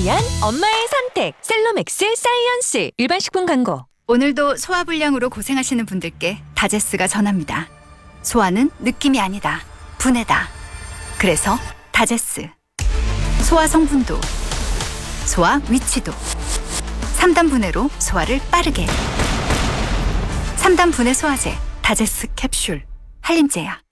위한 엄마의 선택 셀로맥스 사이언스. 일반 식품 광고. 오늘도 소화불량으로 고생하시는 분들께 다제스가 전합니다. 소화는 느낌이 아니다. 분해다. 그래서 다제스. 소화 성분도, 소화 위치도 3단 분해로 소화를 빠르게. 3단 분해 소화제 다제스 캡슐 한림제약.